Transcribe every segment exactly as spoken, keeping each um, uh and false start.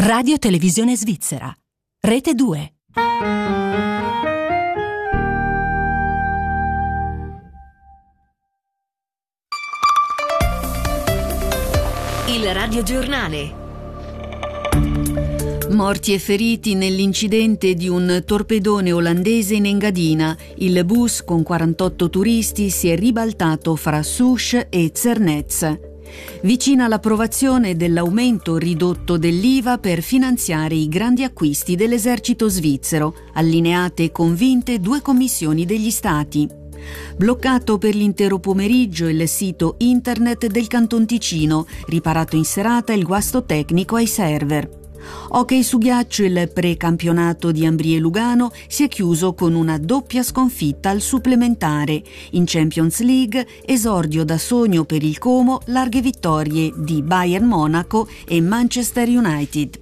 Radio Televisione Svizzera. Rete due. Il radiogiornale. Morti e feriti nell'incidente di un torpedone olandese in Engadina. Il bus con quarantotto turisti si è ribaltato fra Souche e Zernez. Vicina l'approvazione dell'aumento ridotto dell'I V A per finanziare i grandi acquisti dell'esercito svizzero, allineate e convinte due commissioni degli Stati. Bloccato per l'intero pomeriggio il sito internet del Canton Ticino, riparato in serata il guasto tecnico ai server. Hockey su ghiaccio, il precampionato di Ambrie Lugano si è chiuso con una doppia sconfitta al supplementare. In Champions League, esordio da sogno per il Como, larghe vittorie di Bayern Monaco e Manchester United.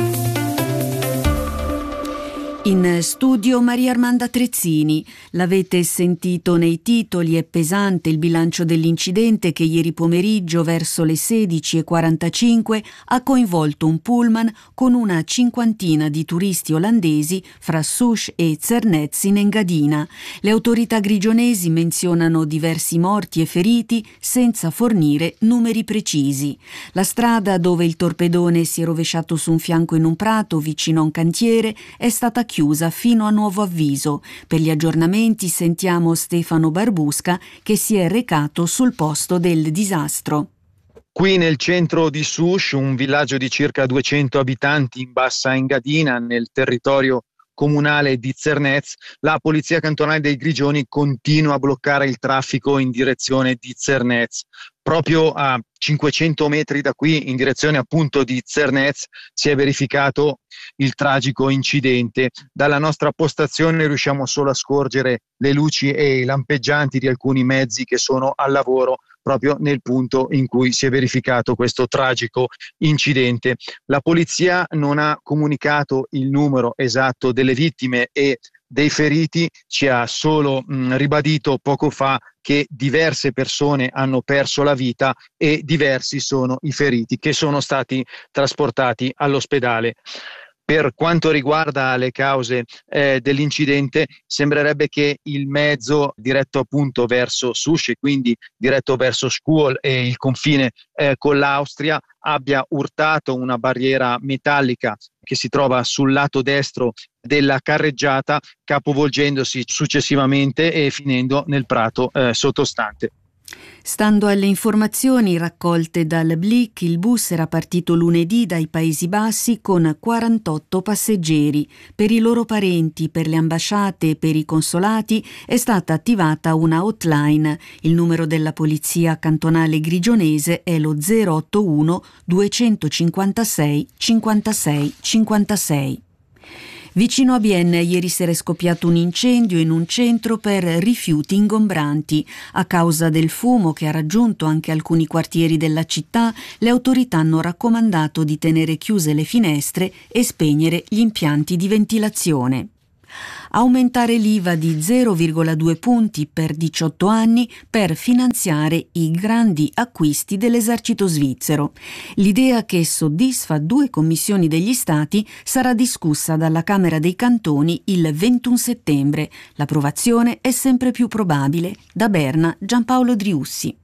In studio Maria Armanda Trezzini. L'avete sentito nei titoli, è pesante il bilancio dell'incidente che ieri pomeriggio verso le sedici e quarantacinque ha coinvolto un pullman con una cinquantina di turisti olandesi fra Souche e Zernez in Engadina. Le autorità grigionesi menzionano diversi morti e feriti senza fornire numeri precisi. La strada dove il torpedone si è rovesciato su un fianco in un prato vicino a un cantiere è stata chiusa fino a nuovo avviso. Per gli aggiornamenti sentiamo Stefano Barbusca che si è recato sul posto del disastro. Qui nel centro di Souche, un villaggio di circa duecento abitanti in Bassa Engadina, nel territorio comunale di Zernez, la polizia cantonale dei Grigioni continua a bloccare il traffico in direzione di Zernez. Proprio a cinquecento metri da qui, in direzione appunto di Zernez, si è verificato il tragico incidente. Dalla nostra postazione riusciamo solo a scorgere le luci e i lampeggianti di alcuni mezzi che sono al lavoro proprio nel punto in cui si è verificato questo tragico incidente. La polizia non ha comunicato il numero esatto delle vittime e dei feriti, ci ha solo mh, ribadito poco fa che diverse persone hanno perso la vita e diversi sono i feriti che sono stati trasportati all'ospedale. Per quanto riguarda le cause eh, dell'incidente, sembrerebbe che il mezzo diretto appunto verso Souche, quindi diretto verso Schkuol e il confine eh, con l'Austria, abbia urtato una barriera metallica che si trova sul lato destro della carreggiata, capovolgendosi successivamente e finendo nel prato eh, sottostante. Stando alle informazioni raccolte dal Blick, il bus era partito lunedì dai Paesi Bassi con quarantotto passeggeri. Per i loro parenti, per le ambasciate e per i consolati è stata attivata una hotline. Il numero della polizia cantonale grigionese è lo zero otto uno duecentocinquantasei cinquantasei cinquantasei. Vicino a Bienne ieri sera è scoppiato un incendio in un centro per rifiuti ingombranti. A causa del fumo che ha raggiunto anche alcuni quartieri della città, le autorità hanno raccomandato di tenere chiuse le finestre e spegnere gli impianti di ventilazione. Aumentare l'I V A di zero virgola due punti per diciotto anni per finanziare i grandi acquisti dell'esercito svizzero. L'idea, che soddisfa due commissioni degli Stati, sarà discussa dalla Camera dei Cantoni il ventuno settembre. L'approvazione è sempre più probabile. Da Berna, Giampaolo Driussi.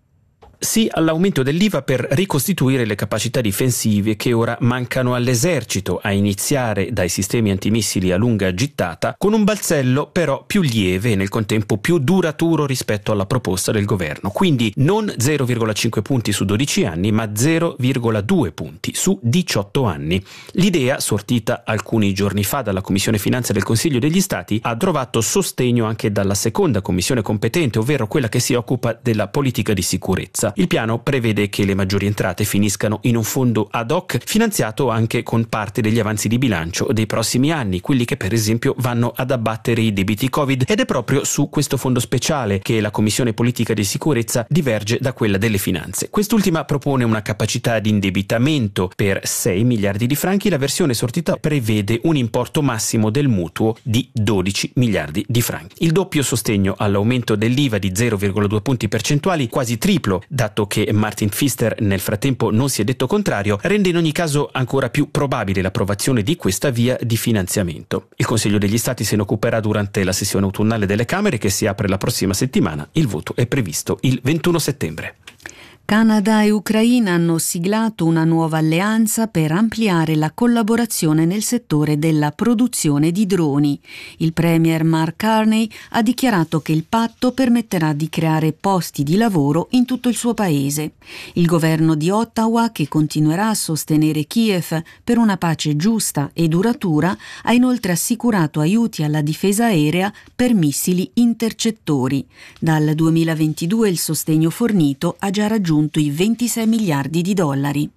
Sì all'aumento dell'I V A per ricostituire le capacità difensive che ora mancano all'esercito, a iniziare dai sistemi antimissili a lunga gittata, con un balzello però più lieve e nel contempo più duraturo rispetto alla proposta del governo. Quindi non zero virgola cinque punti su dodici anni, ma zero virgola due punti su diciotto anni. L'idea, sortita alcuni giorni fa dalla Commissione Finanze del Consiglio degli Stati, ha trovato sostegno anche dalla seconda commissione competente, ovvero quella che si occupa della politica di sicurezza. Il piano prevede che le maggiori entrate finiscano in un fondo ad hoc finanziato anche con parte degli avanzi di bilancio dei prossimi anni, quelli che per esempio vanno ad abbattere i debiti Covid, ed è proprio su questo fondo speciale che la Commissione Politica di Sicurezza diverge da quella delle finanze. Quest'ultima propone una capacità di indebitamento per sei miliardi di franchi, la versione sortita prevede un importo massimo del mutuo di dodici miliardi di franchi. Il doppio sostegno all'aumento dell'I V A di zero virgola due punti percentuali, quasi triplo dato che Martin Pfister nel frattempo non si è detto contrario, rende in ogni caso ancora più probabile l'approvazione di questa via di finanziamento. Il Consiglio degli Stati se ne occuperà durante la sessione autunnale delle Camere che si apre la prossima settimana. Il voto è previsto il ventuno settembre. Canada e Ucraina hanno siglato una nuova alleanza per ampliare la collaborazione nel settore della produzione di droni. Il premier Mark Carney ha dichiarato che il patto permetterà di creare posti di lavoro in tutto il suo paese. Il governo di Ottawa, che continuerà a sostenere Kiev per una pace giusta e duratura, ha inoltre assicurato aiuti alla difesa aerea per missili intercettori. Dal duemilaventidue il sostegno fornito ha già raggiunto i ventisei miliardi di dollari.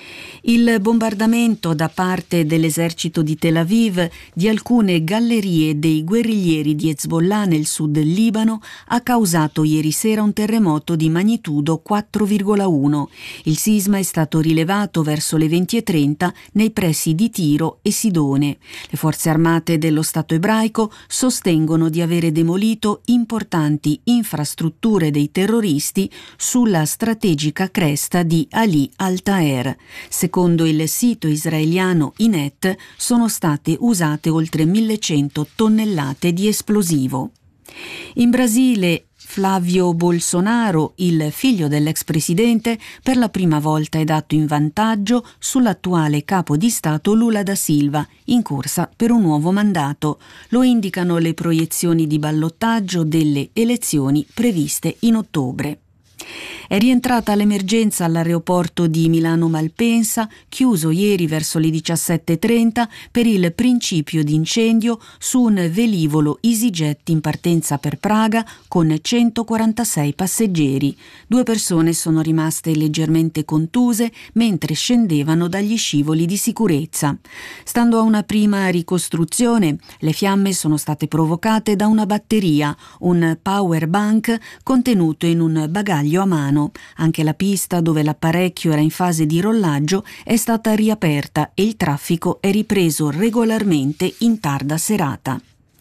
Il bombardamento da parte dell'esercito di Tel Aviv di alcune gallerie dei guerriglieri di Hezbollah nel sud del Libano ha causato ieri sera un terremoto di magnitudo quattro virgola uno. Il sisma è stato rilevato verso le venti e trenta nei pressi di Tiro e Sidone. Le forze armate dello Stato ebraico sostengono di avere demolito importanti infrastrutture dei terroristi sulla strategica cresta di Ali al-Taher. Secondo il sito israeliano Ynet, sono state usate oltre millecento tonnellate di esplosivo. In Brasile, Flávio Bolsonaro, il figlio dell'ex presidente, per la prima volta è dato in vantaggio sull'attuale capo di Stato Lula da Silva, in corsa per un nuovo mandato. Lo indicano le proiezioni di ballottaggio delle elezioni previste in ottobre. È rientrata l'emergenza all'aeroporto di Milano Malpensa, chiuso ieri verso le diciassette e trenta per il principio di incendio su un velivolo EasyJet in partenza per Praga con centoquarantasei passeggeri. Due persone sono rimaste leggermente contuse mentre scendevano dagli scivoli di sicurezza. Stando a una prima ricostruzione, le fiamme sono state provocate da una batteria, un power bank contenuto in un bagaglio a mano. Anche la pista dove l'apparecchio era in fase di rollaggio è stata riaperta e il traffico è ripreso regolarmente in tarda serata.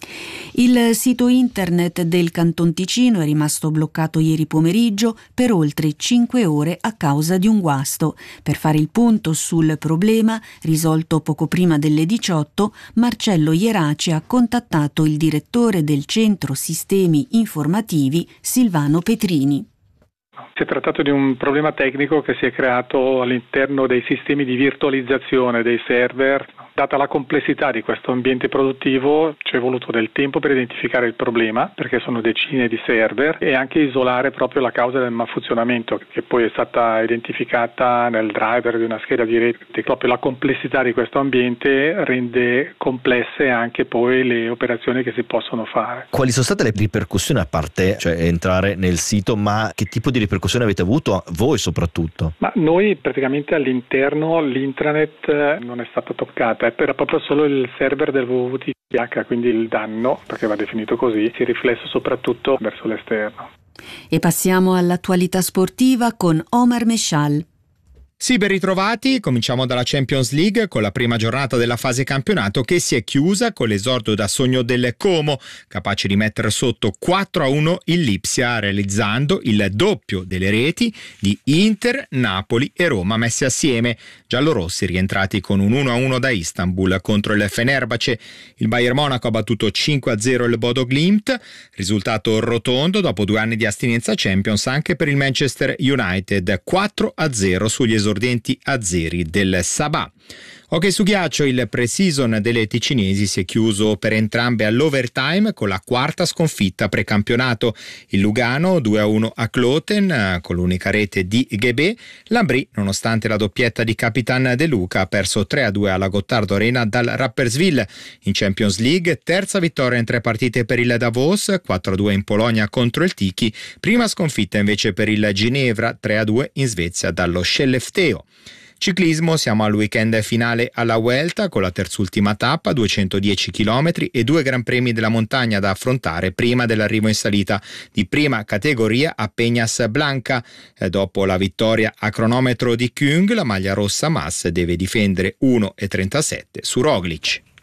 Il sito internet del Canton Ticino è rimasto bloccato ieri pomeriggio per oltre cinque ore a causa di un guasto. Per fare il punto sul problema, risolto poco prima delle diciotto, Marcello Ieraci ha contattato il direttore del Centro Sistemi Informativi, Silvano Petrini. Si è trattato di un problema tecnico che si è creato all'interno dei sistemi di virtualizzazione dei server. Data la complessità di questo ambiente produttivo, ci è voluto del tempo per identificare il problema, perché sono decine di server, e anche isolare proprio la causa del malfunzionamento, che poi è stata identificata nel driver di una scheda di rete. Proprio la complessità di questo ambiente rende complesse anche poi le operazioni che si possono fare. Quali sono state le ripercussioni, a parte cioè entrare nel sito, ma che tipo di ripercussioni avete avuto voi soprattutto? Ma noi praticamente all'interno l'intranet non è stata toccata, era proprio solo il server del W W T H, quindi il danno, perché va definito così, si è riflesso soprattutto verso l'esterno. E passiamo all'attualità sportiva con Omar Meshal. Sì, ben ritrovati. Cominciamo dalla Champions League con la prima giornata della fase campionato che si è chiusa con l'esordio da sogno del Como, capace di mettere sotto quattro a uno il Lipsia, realizzando il doppio delle reti di Inter, Napoli e Roma messi assieme. Giallorossi rientrati con un uno a uno da Istanbul contro il Fenerbahce. Il Bayern Monaco ha battuto cinque a zero il Bodo Glimt, risultato rotondo dopo due anni di astinenza Champions anche per il Manchester United, quattro a zero sugli esordienti azzeri del Sabah. Ok, su ghiaccio il pre-season delle ticinesi si è chiuso per entrambe all'overtime con la quarta sconfitta precampionato. Il Lugano due a uno a Kloten con l'unica rete di Ghebé. L'Ambri, nonostante la doppietta di Capitan De Luca, ha perso tre a due alla Gottardo Arena dal Rapperswil. In Champions League terza vittoria in tre partite per il Davos, quattro a due in Polonia contro il Tiki, prima sconfitta invece per il Ginevra, tre a due in Svezia dallo Skellefteå. Ciclismo, siamo al weekend finale alla Vuelta con la terzultima tappa, duecentodieci chilometri e due gran premi della montagna da affrontare prima dell'arrivo in salita di prima categoria a Peñas Blanca. Eh, dopo la vittoria a cronometro di Küng, la maglia rossa Mas deve difendere uno e trentasette su Roglic.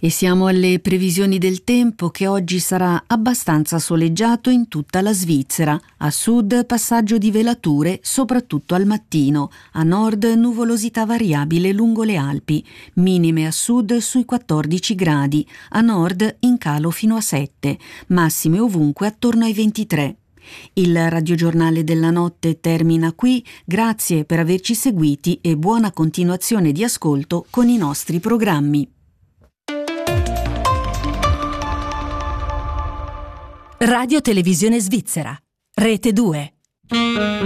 E siamo alle previsioni del tempo, che oggi sarà abbastanza soleggiato in tutta la Svizzera. A sud passaggio di velature, soprattutto al mattino. A nord nuvolosità variabile lungo le Alpi. Minime a sud sui quattordici gradi, a nord in calo fino a sette. Massime ovunque attorno ai ventitré. Il radiogiornale della notte termina qui. Grazie per averci seguiti e buona continuazione di ascolto con i nostri programmi. Radio Televisione Svizzera, Rete due.